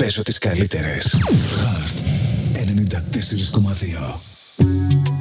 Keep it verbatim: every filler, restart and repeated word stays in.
Παίζω τις καλύτερες. Heart ενενήντα τέσσερα κόμμα δύο.